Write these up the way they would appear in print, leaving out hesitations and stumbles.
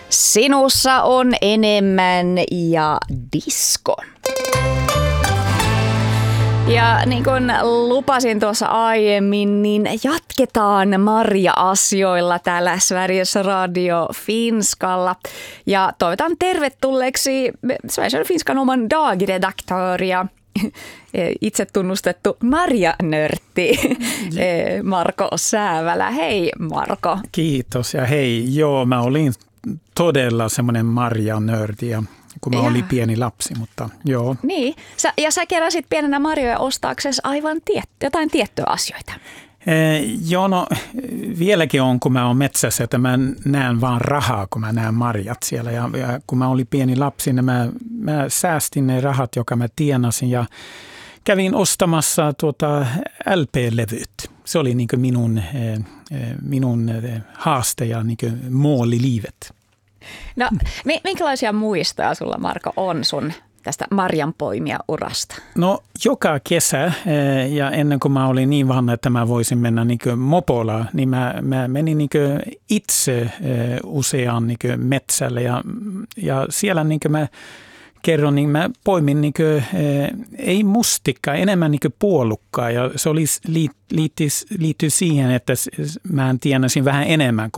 Sinussa on enemmän ja disko. Ja niin kuin lupasin tuossa aiemmin, niin jatketaan Marja-asioilla täällä Sveriges Radio Finskalla. Ja toivotan tervetulleeksi Sveriges Radio Finskan oman dagredaktör ja itse tunnustettu Marja-nörtti Marko Säävälä. Hei Marko. Kiitos ja hei. Joo, mä olin todella semmoinen Marja-nördi, kun mä olin pieni lapsi, mutta joo. Niin, sä keräsit pienenä marjoja ostaaksesi aivan jotain tiettyjä asioita. Joo, no vieläkin on, kun mä oon metsässä, että mä näen vaan rahaa, kun mä näen marjat siellä. Ja kun mä olin pieni lapsi, niin mä säästin ne rahat, joka mä tienasin ja kävin ostamassa LP-levyt. Se oli niin kuin minun haaste ja niin kuin mål livet. No, minkälaisia muistoja sulla, Marko, on sun tästä marjanpoimija-urasta? No, joka kesä ja ennen kuin mä olin niin vanha, että mä voisin mennä niin kuin mopolla, niin mä menin niin kuin itse useaan niin kuin metsälle ja siellä niin kuin mä kerron, niin mä poimin niin kuin, ei mustikkaa, enemmän niin kuin puolukkaa ja se liittyy siihen, että mä tienasin vähän enemmän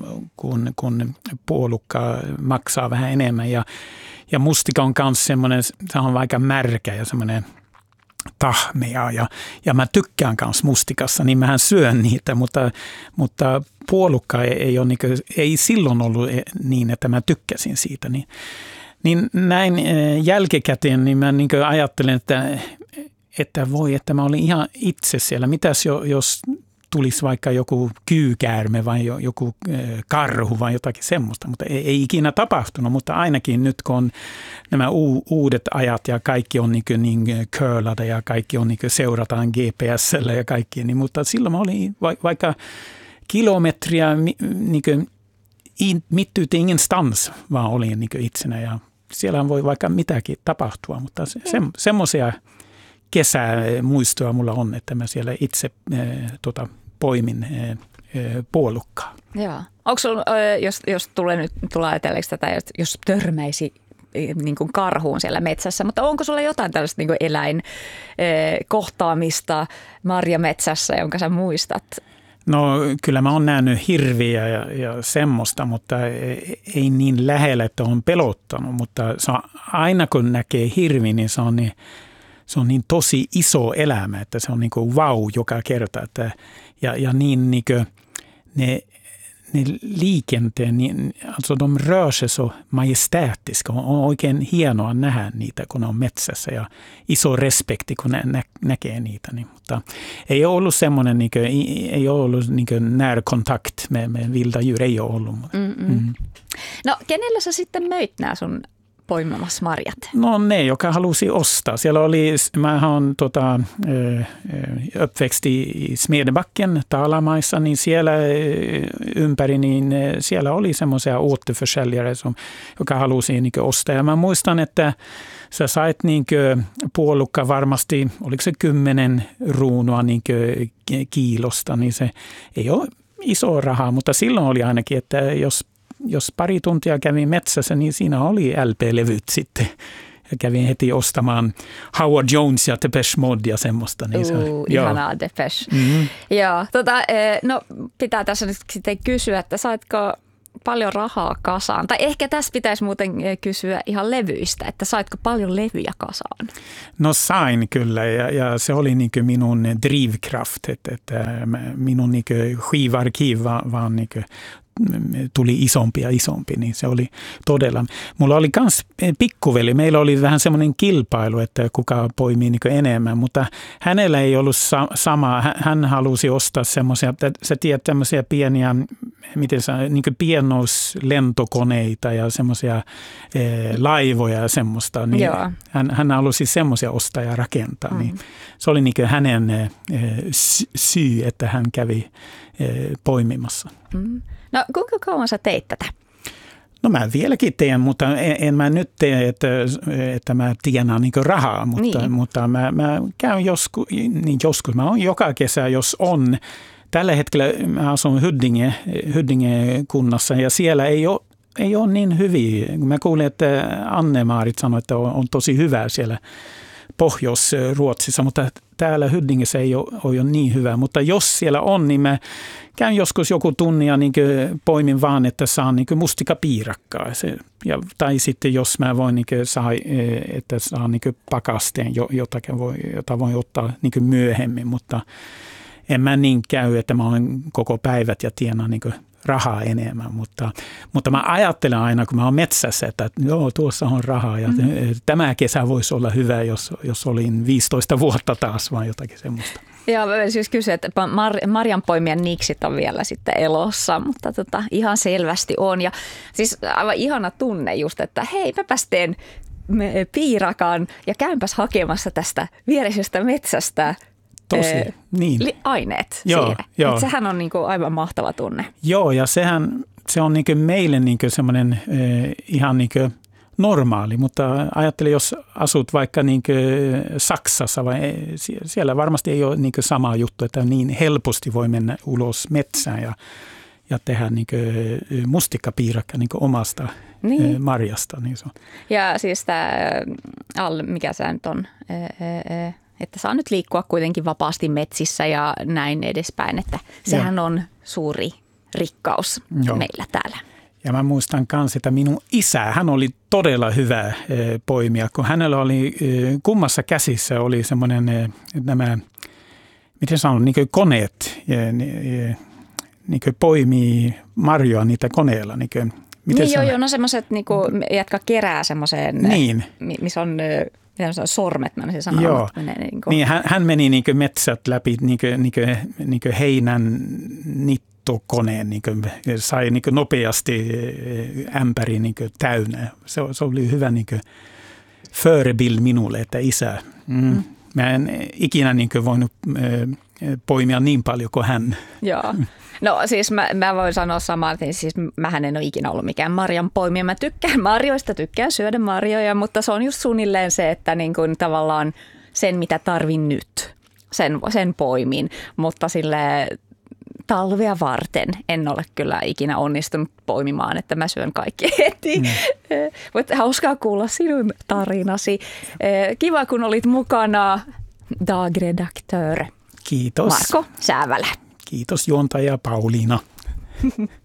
kun puolukka maksaa vähän enemmän ja mustika on myös semmoinen, se on aika märkä ja semmoinen tahmea ja mä tykkään myös mustikassa, niin mähän syön niitä, mutta puolukka ei ole niin kuin, ei silloin ollut niin, että mä tykkäsin siitä, niin näin jälkikäteen niin mä niin kuin ajattelen, että mä olin ihan itse siellä. Mitäs jos tulisi vaikka joku kyykäärme vai joku karhu vai jotakin semmoista, mutta ei ikinä tapahtunut, mutta ainakin nyt kun on nämä uudet ajat ja kaikki on niin curlada ja kaikki on niin seurataan GPS:llä ja kaikki, niin mutta silloin mä olin vaikka kilometriä niin mitt ute ingenstans vaan olin niin itsenä ja siellä voi vaikka mitäkin tapahtua, mutta semmoisia kesämuistoja mulla on, että mä siellä itse poimin puolukkaa. Joo. Onko sulla, jos tulee ajatelleeksi tätä, jos törmäisi niin kuin karhuun siellä metsässä, mutta onko sulla jotain tällaista niin kuin eläinkohtaamista marjametsässä, jonka sä muistat? No kyllä mä oon nähnyt hirviä ja semmoista, mutta ei niin lähellä, että on pelottanut, mutta aina kun näkee hirvi, niin se on niin tosi iso elämä, että se on niin kuin vau joka kerta. Ja niin kuin ne liikenteen, niin, alltså de rör sig så majestätiska. On oikein hienoa nähdä niitä, kun on metsässä ja iso respekti, kun näkee niitä. Niin, mutta ei ole ollut semmoinen, niin kuin, ei ole ollut niin kuin närkontakt med vilda djur, ei ole ollut. No, kenellä sä sitten möit nämä sun poimimassa marjat? No ne, joka halusi ostaa. Siellä oli, mä oon uppväxt i Smedjebacken, Talamaissa, niin siellä ympäri, niin siellä oli semmoisia återförsäljare, joka halusi niin ostaa. Ja mä muistan, että sä sait niin puolukka varmasti, oliko se 10 ruunua niin kiilosta, niin se ei ole iso raha, mutta silloin oli ainakin, että jos pari tuntia kävin metsässä, niin siinä oli LP-levyt sitten. Ja kävin heti ostamaan Howard Jones ja Depeche Mode ja semmoista. Niin ihanaa Depeche. Mm-hmm. Joo, no pitää tässä nyt sitten kysyä, että saitko paljon rahaa kasaan? Tai ehkä tässä pitäisi muuten kysyä ihan levyistä, että saitko paljon levyjä kasaan? No sain kyllä ja se oli niin kuin minun drivkraft, että minun niin kuin skivarkiv vaan niin kuin tuli isompi ja isompi, niin se oli todella. Mulla oli myös pikkuveli, meillä oli vähän semmoinen kilpailu, että kuka poimii niin enemmän, mutta hänellä ei ollut sama. Hän halusi ostaa semmoisia, sä tiedät tämmöisiä pieniä, miten niin pienouslentokoneita ja semmoisia laivoja ja semmoista. Niin hän halusi semmoisia ostaa ja rakentaa. Niin se oli niin hänen syy, että hän kävi poimimassa. No kuinka kauan sä teit tätä? No mä vieläkin teen, mutta en mä nyt tee, että mä tienaan niin rahaa, mutta mä käyn joskus, mä oon joka kesä, jos on. Tällä hetkellä mä asun Huddinge kunnassa ja siellä ei ole ei ole niin hyviä. Mä kuulin, että Anne-Maarit sanoi, että on tosi hyvää siellä Pohjois-Ruotsissa, mutta täällä Hyddingessä ei ole niin hyvä. Mutta jos siellä on, niin mä käyn joskus joku tunnin ja niin poimin vaan, että saan niin mustikapiirakkaa. Tai sitten jos mä voin että saan niin pakasteen, jota voin ottaa niin myöhemmin, mutta en mä niin käy, että mä olen koko päivät ja tienaan niin rahaa enemmän, mutta mä ajattelen aina, kun mä oon metsässä, että joo, tuossa on rahaa ja tämä kesä voisi olla hyvä, jos olin 15 vuotta taas, vaan jotakin semmoista. Joo, mä siis kysyin, että marjanpoimijan niksit on vielä sitten elossa, mutta ihan selvästi on. Ja siis aivan ihana tunne just, että hei, mäpäs teen piirakan ja käynpäs hakemassa tästä viereisestä metsästä niin. Aineet joo, siihen. Joo. Sehän on niinku aivan mahtava tunne. Joo, ja se on niinku meille niinku semmoinen ihan niinku normaali, mutta ajattelen, jos asut vaikka niinku Saksassa, siellä varmasti ei ole niinku sama juttu, että niin helposti voi mennä ulos metsään ja tehdä niinku mustikkapiirakka niinku omasta marjasta. Niin se on. Ja siis tämä, mikä se nyt on, että saa nyt liikkua kuitenkin vapaasti metsissä ja näin edespäin, että sehän on suuri rikkaus meillä täällä. Ja mä muistan myös, että minun isä, hän oli todella hyvä poimija, kun hänellä oli kummassa käsissä oli semmoinen nämä, miten sanon, niin kuin koneet, niin kuin poimii marjoa niitä koneella. Joo, no semmoiset, jotka kerää semmoiseen, missä on sormet, mä olisin sanoa. Joo, niin hän meni niin kuin metsät läpi niin kuin heinän nittokoneen, niin kuin sai niin kuin nopeasti ämpäri niin kuin täynnä. Se oli hyvä niin kuin förebild minulle, että isä. Mä en ikinä niin kuin voinut poimia niin paljon kuin hän. Joo. No siis mä voin sanoa samaa, että siis mähän en ole ikinä ollut mikään marjan poimija. Mä tykkään marjoista, tykkään syödä marjoja, mutta se on just suunnilleen se, että niin kuin tavallaan sen mitä tarvin nyt, sen poimin. Mutta sille talvea varten en ole kyllä ikinä onnistunut poimimaan, että mä syön kaikki heti. Mutta hauskaa kuulla sinun tarinasi. Kiva kun olit mukana, dagredaktör. Kiitos. Marko Säävälä. Kiitos juontaja Pauliina.